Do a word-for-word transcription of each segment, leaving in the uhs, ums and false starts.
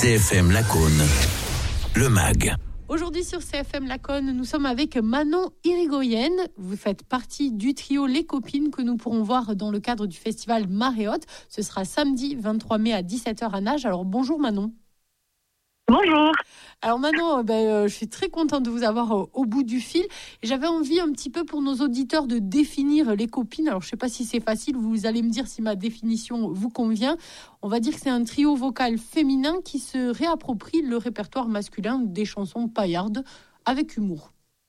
C F M Lacaune, le M A G. Aujourd'hui sur C F M Lacaune, nous sommes avec Manon Irigoyen. Vous faites partie du trio Les Copines que nous pourrons voir dans le cadre du festival Marée Haute. Ce sera samedi vingt-trois mai à dix-sept heures à Nages. Alors bonjour Manon. Bonjour. Alors Manon, ben, euh, je suis très contente de vous avoir euh, au bout du fil. Et j'avais envie un petit peu pour nos auditeurs de définir les copines. Alors je ne sais pas si c'est facile, vous allez me dire si ma définition vous convient. On va dire que c'est un trio vocal féminin qui se réapproprie le répertoire masculin des chansons paillardes avec humour.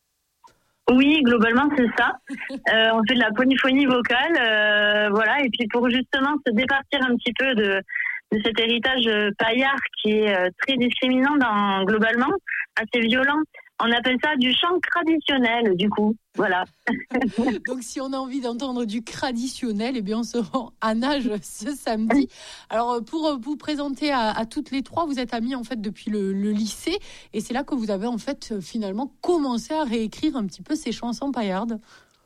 Oui, globalement c'est ça. euh, on fait de la polyphonie vocale, euh, voilà. Et puis pour justement se départir un petit peu de de cet héritage paillard qui est très discriminant dans, globalement, assez violent. On appelle ça du chant traditionnel, du coup. Voilà. Donc, si on a envie d'entendre du traditionnel, eh bien, on se rend à Nages ce samedi. Alors, pour vous présenter à, à toutes les trois, vous êtes amies, en fait, depuis le, le lycée. Et c'est là que vous avez, en fait, finalement, commencé à réécrire un petit peu ces chansons paillardes.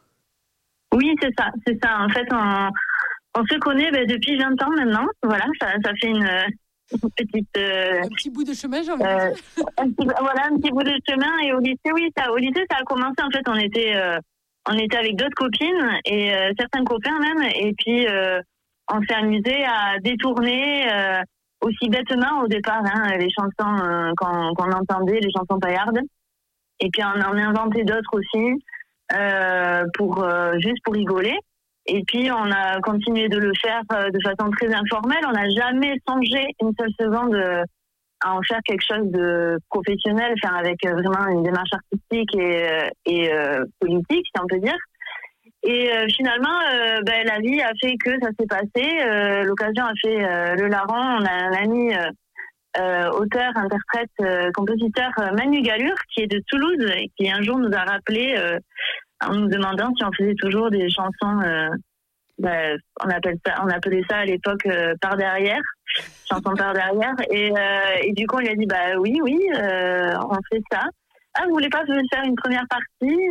Oui, c'est ça. C'est ça. En fait, on... On se connaît ben, depuis vingt ans maintenant, voilà, ça, ça fait une, une petite... Euh, un petit bout de chemin, j'ai envie euh, de dire. un petit, voilà, un petit bout de chemin. Et au lycée, oui, ça, au lycée, ça a commencé, en fait, on était, euh, on était avec d'autres copines, et euh, certains copains même, et puis euh, on s'est amusé à détourner euh, aussi bêtement au départ hein, les chansons euh, qu'on, qu'on entendait, les chansons paillardes, et puis on en a inventé d'autres aussi, euh, pour euh, juste pour rigoler. Et puis, on a continué de le faire de façon très informelle. On n'a jamais songé une seule seconde à en faire quelque chose de professionnel, faire avec vraiment une démarche artistique et, et euh, politique, si on peut dire. Et euh, finalement, euh, ben, la vie a fait que ça s'est passé. Euh, l'occasion a fait euh, le larron. On a un ami euh, euh, auteur, interprète, euh, compositeur, euh, Manu Galure, qui est de Toulouse et qui un jour nous a rappelé... Euh, en nous demandant si on faisait toujours des chansons, euh, bah, on appelle ça, on appelait ça à l'époque euh, par derrière, chansons par derrière, et, euh, et du coup on lui a dit bah oui oui, euh, on fait ça. Ah, vous voulez pas faire une première partie?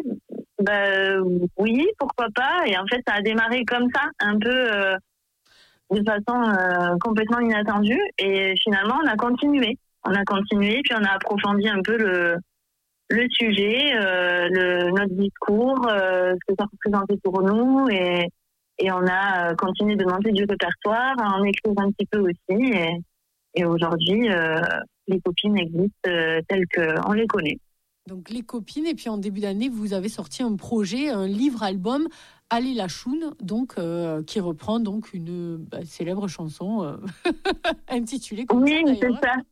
Bah oui, pourquoi pas. Et en fait ça a démarré comme ça, un peu euh, de façon euh, complètement inattendue, et finalement on a continué, on a continué, puis on a approfondi un peu le le sujet, euh, le, notre discours, euh, ce que ça représentait pour nous, et, et on a continué de monter du répertoire, en écrire un petit peu aussi, et, et aujourd'hui, euh, les copines existent euh, telles qu'on les connaît. Donc les copines, et puis en début d'année, vous avez sorti un projet, un livre-album, Allez la choune, donc euh, qui reprend donc une bah, célèbre chanson euh, intitulée comme oui, ça. Oui, c'est ça.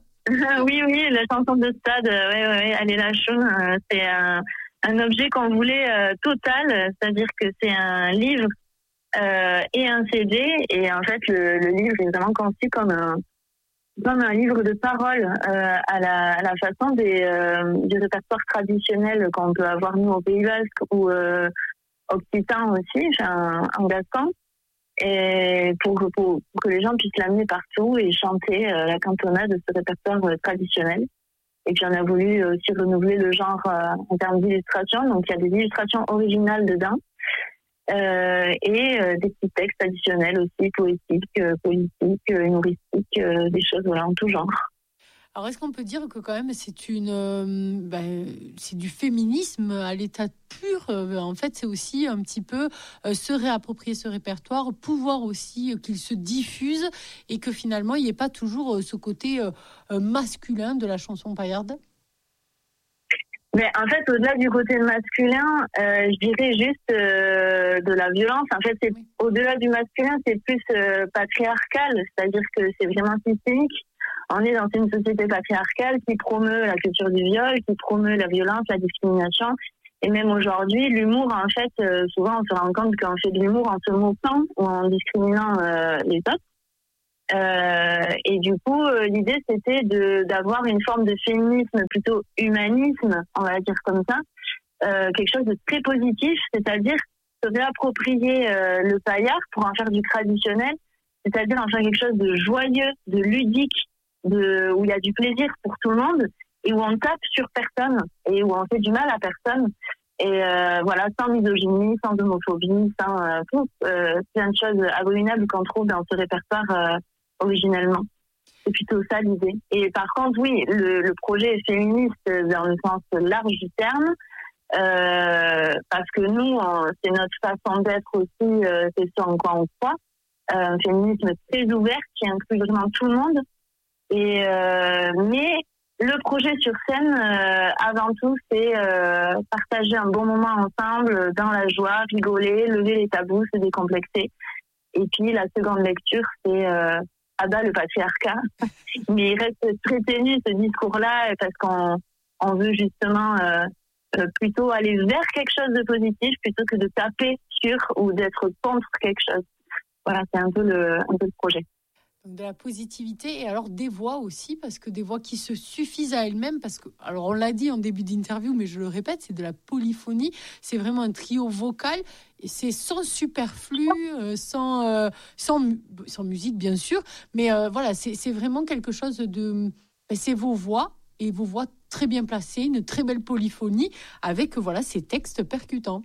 oui, oui, la chanson de stade, euh, ouais, ouais, Allez la choune, euh, c'est un, un objet qu'on voulait euh, total, c'est-à-dire que c'est un livre euh, et un C D, et en fait le, le livre est vraiment conçu comme un comme un livre de paroles euh, à, la, à la façon des, euh, des répertoires traditionnels qu'on peut avoir nous au Pays Basque ou euh, occitan aussi, enfin, en gascon. Et pour, pour, pour que les gens puissent l'amener partout et chanter euh, la cantonade de ce répertoire euh, traditionnel. Et puis on a voulu aussi renouveler le genre euh, en termes d'illustration. Donc il y a des illustrations originales dedans euh, et euh, des petits textes additionnels aussi, poétiques, euh, politiques, euh, humoristiques, euh, des choses voilà, en tout genre. Alors, est-ce qu'on peut dire que quand même c'est une, euh, ben, c'est du féminisme à l'état pur euh, en fait, c'est aussi un petit peu euh, se réapproprier ce répertoire, pouvoir aussi euh, qu'il se diffuse et que finalement il n'y ait pas toujours euh, ce côté euh, euh, masculin de la chanson paillarde. Mais en fait, au-delà du côté masculin, euh, je dirais juste euh, de la violence. En fait, c'est oui. Au-delà du masculin, c'est plus euh, patriarcal, c'est-à-dire que c'est vraiment systémique. On est dans une société patriarcale qui promeut la culture du viol, qui promeut la violence, la discrimination. Et même aujourd'hui, l'humour, en fait, euh, souvent on se rend compte qu'on fait de l'humour en se moquant ou en discriminant euh, les autres. Euh, et du coup, euh, l'idée, c'était de, d'avoir une forme de féminisme, plutôt humanisme, on va dire comme ça, euh, quelque chose de très positif, c'est-à-dire se réapproprier euh, le paillard pour en faire du traditionnel, c'est-à-dire en faire quelque chose de joyeux, de ludique, de, où il y a du plaisir pour tout le monde et où on tape sur personne et où on fait du mal à personne. Et euh, voilà, sans misogynie, sans homophobie, sans euh, tout, euh, plein de choses abominables qu'on trouve dans ce répertoire euh, originellement. C'est plutôt ça l'idée. Et par contre, oui, le, le projet est féministe dans le sens large du terme, euh, parce que nous, on, c'est notre façon d'être aussi, euh, c'est ce en quoi on croit. Euh, un féminisme très ouvert qui inclut vraiment tout le monde. Et euh, mais le projet sur scène, euh, avant tout, c'est euh, partager un bon moment ensemble, dans la joie, rigoler, lever les tabous, se décomplexer. Et puis la seconde lecture, c'est euh, à bas le patriarcat. Mais il reste très ténu ce discours-là parce qu'on on veut justement euh, euh, plutôt aller vers quelque chose de positif plutôt que de taper sur ou d'être contre quelque chose. Voilà, c'est un peu le, un peu le projet. De la positivité et alors des voix aussi, parce que des voix qui se suffisent à elles-mêmes, parce que, alors on l'a dit en début d'interview, mais je le répète, c'est de la polyphonie, c'est vraiment un trio vocal, et c'est sans superflu, euh, sans, euh, sans, sans musique bien sûr, mais euh, voilà, c'est, c'est vraiment quelque chose de... Ben, c'est vos voix, et vos voix très bien placées, une très belle polyphonie, avec voilà ces textes percutants.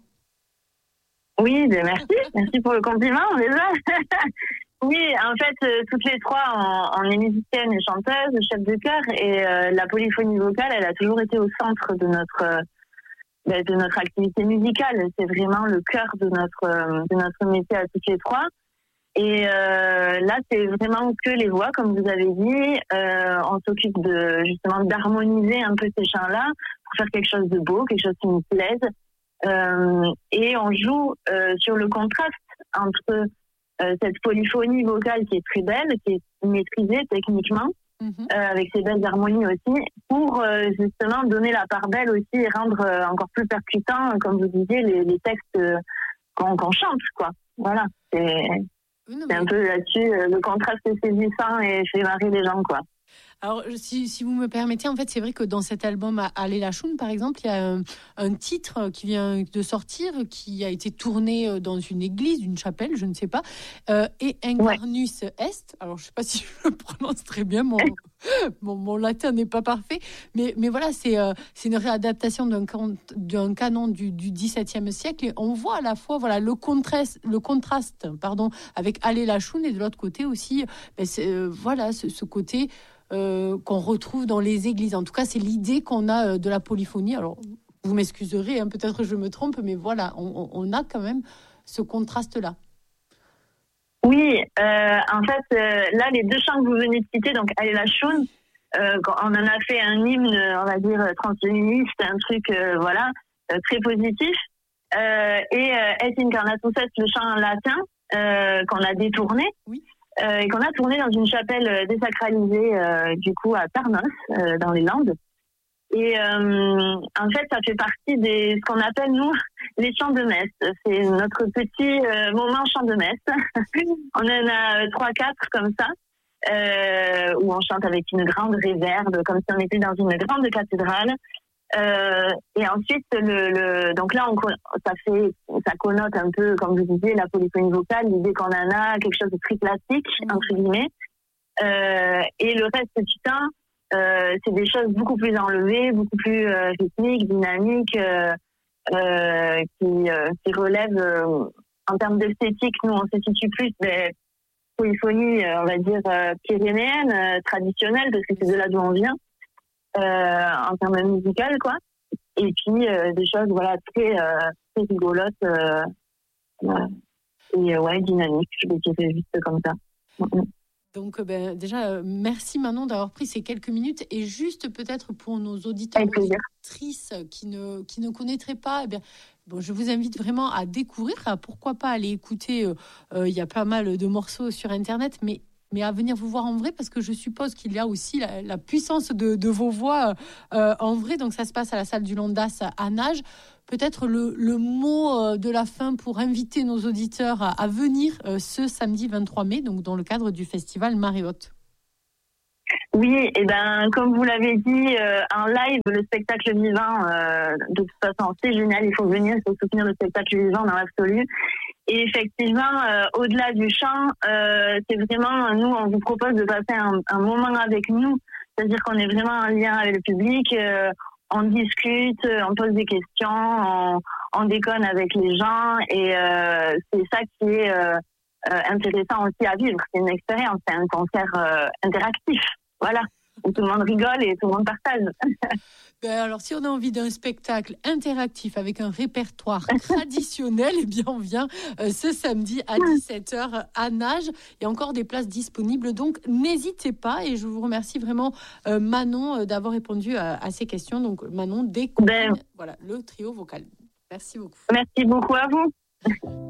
Oui, ben merci, merci pour le compliment déjà. Oui, en fait, euh, toutes les trois, on, on est musiciennes et chanteuses, chefs de chœur, et euh, la polyphonie vocale, elle a toujours été au centre de notre euh, de notre activité musicale. C'est vraiment le cœur de notre euh, de notre métier à toutes les trois. Et euh, là, c'est vraiment que les voix, comme vous avez dit. Euh, on s'occupe de justement d'harmoniser un peu ces chants-là pour faire quelque chose de beau, quelque chose qui nous plaise. Euh, et on joue euh, sur le contraste entre euh, cette polyphonie vocale qui est très belle, qui est maîtrisée techniquement, mm-hmm. euh, avec ses belles harmonies aussi, pour euh, justement donner la part belle aussi et rendre euh, encore plus percutant, comme vous disiez, les, les textes euh, qu'on, qu'on chante, quoi. Voilà, c'est, oui, non, c'est mais... un peu là-dessus, euh, le contraste est saisissant et fait marrer les gens, quoi. Alors, si, si vous me permettez, en fait, c'est vrai que dans cet album Allez la Choune, par exemple, il y a un, un titre qui vient de sortir, qui a été tourné dans une église, une chapelle, je ne sais pas, euh, et Incarnus ouais. Est. Alors, je ne sais pas si je le prononce très bien, mon, mon, mon latin n'est pas parfait, mais, mais voilà, c'est, euh, c'est une réadaptation d'un, can, d'un canon du, du XVIIe siècle, et on voit à la fois voilà, le contraste, le contraste pardon, avec Allez la Choune, et de l'autre côté aussi, ben, c'est, euh, voilà, ce, ce côté... Euh, qu'on retrouve dans les églises. En tout cas, c'est l'idée qu'on a de la polyphonie. Alors, vous m'excuserez, hein, peut-être je me trompe, mais voilà, on, on a quand même ce contraste-là. Oui, euh, en fait, euh, là, les deux chants que vous venez de citer, donc Allez la Choune, euh, on en a fait un hymne, on va dire, transféministe, un truc, euh, voilà, euh, très positif. Euh, et euh, Et Incarnatus Est, le chant latin, euh, qu'on a détourné. Oui. Euh, et qu'on a tourné dans une chapelle désacralisée euh, du coup à Tarnos euh, dans les Landes. Et euh, en fait, ça fait partie des ce qu'on appelle nous les chants de messe. C'est notre petit euh, moment chant de messe. On en a trois, quatre comme ça, euh, où on chante avec une grande réverbe, comme si on était dans une grande cathédrale. Euh, et ensuite, le, le, donc là, on, ça fait, ça connote un peu, comme vous disiez, la polyphonie vocale, l'idée qu'on en a quelque chose de très classique, entre guillemets. Euh, et le reste du temps, euh, c'est des choses beaucoup plus enlevées, beaucoup plus euh, rythmiques, dynamiques, euh, euh, qui, euh, qui relèvent, euh, en termes d'esthétique, nous, on se situe plus des polyphonies, euh, on va dire, euh, pyrénéennes, euh, traditionnelles, parce que c'est de là d'où on vient. Euh, en termes musicaux, quoi. Et puis euh, des choses voilà très euh, très rigolotes euh, euh, et euh, ouais dynamiques. Je vais dire juste comme ça. Mm-hmm. Donc ben, déjà euh, merci Manon d'avoir pris ces quelques minutes, et juste peut-être pour nos auditeurs et auditrices qui ne qui ne connaîtraient pas, eh bien bon, je vous invite vraiment à découvrir. Pourquoi pas aller écouter. Il euh, euh, y a pas mal de morceaux sur internet, mais mais à venir vous voir en vrai, parce que je suppose qu'il y a aussi la, la puissance de, de vos voix euh, en vrai. Donc ça se passe à la salle du Londas à Nage. Peut-être le, le mot de la fin pour inviter nos auditeurs à, à venir euh, ce samedi vingt-trois mai, donc dans le cadre du festival Marée Haute. Oui, et ben comme vous l'avez dit, euh, en live, le spectacle vivant, euh, de toute façon, c'est génial. Il faut venir, il faut soutenir le spectacle vivant dans l'absolu. Et effectivement, euh, au-delà du chant, euh, c'est vraiment, nous, on vous propose de passer un, un moment avec nous. C'est-à-dire qu'on est vraiment en lien avec le public, euh, on discute, on pose des questions, on, on déconne avec les gens. Et euh, c'est ça qui est, euh, euh, intéressant aussi à vivre. C'est une expérience, c'est un concert euh, interactif. Voilà. Où tout le monde rigole et tout le monde partage. Ben alors, si on a envie d'un spectacle interactif avec un répertoire traditionnel, eh bien, on vient euh, ce samedi à dix-sept heures à Nage. Il y a encore des places disponibles, donc n'hésitez pas. Et je vous remercie vraiment, euh, Manon, euh, d'avoir répondu à, à ces questions. Donc, Manon, des copines, ben, voilà, le trio vocal. Merci beaucoup. Merci beaucoup à vous.